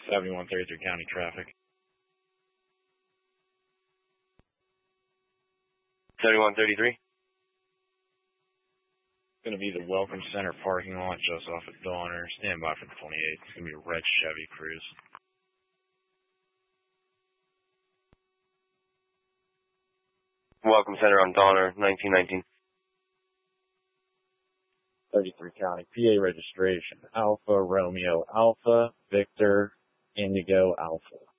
7133 County Traffic. 7133. Going to be the Welcome Center parking lot just off of Donner. Stand by for the 28th. It's going to be a red Chevy Cruze. Welcome Center on Donner, 1919. 33 County, PA registration. Alpha Romeo Alpha Victor Indigo Alpha.